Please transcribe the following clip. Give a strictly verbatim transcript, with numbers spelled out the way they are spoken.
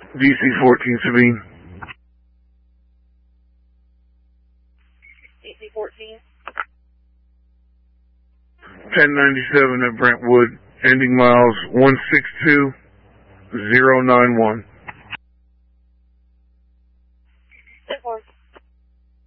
D C fourteen Sabine. D C fourteen. ten ninety-seven at Brentwood, ending miles one six two zero nine one.